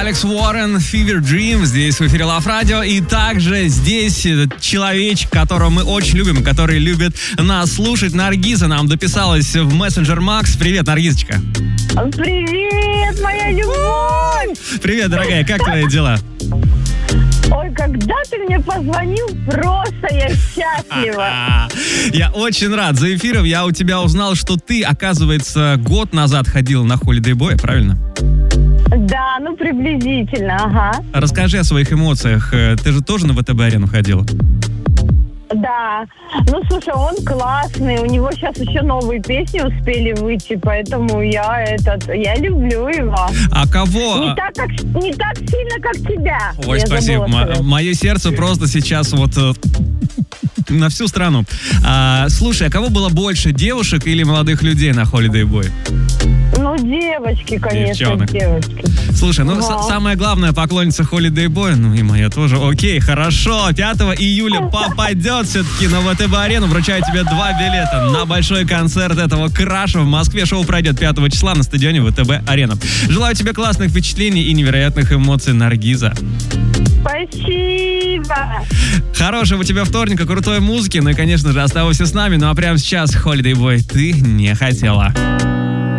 Алекс Уоррен, Fever Dream, здесь в эфире Love Radio. И также здесь человечек, которого мы очень любим, который любит нас слушать. Наргиза нам дописалась в мессенджер Макс. Привет, Наргизочка. Привет, моя любовь! Привет, дорогая, как твои дела? Ой, когда ты мне позвонил, просто я счастлива. Я очень рад. За эфиром я у тебя узнал, что ты, оказывается, год назад ходила на Holiday Boy, правильно? Да, ну приблизительно, ага. Расскажи о своих эмоциях. Ты же тоже на ВТБ-арену ходила? Да, ну слушай, он классный, у него сейчас еще новые песни успели выйти, поэтому я люблю его. А кого? Не так сильно, как тебя. Ой, я спасибо. Мое сердце просто сейчас вот на всю страну. Слушай, а кого было больше, девушек или молодых людей на Holiday Boy? Ну, девочки, конечно, Девчонок. девочки. Слушай, ну самая главная поклонница Holiday Boy, ну и моя тоже. Окей, хорошо. 5 июля попадет все-таки на ВТБ-арену. Вручаю тебе 2 билета на большой концерт этого краша в Москве. Шоу пройдет 5 числа на стадионе ВТБ-арена. Желаю тебе классных впечатлений и невероятных эмоций, Наргиза. Спасибо. Хорошего у тебя вторника, крутой музыки. Ну и, конечно же, оставайся с нами. Ну а прямо сейчас Holiday Boy ты не хотела.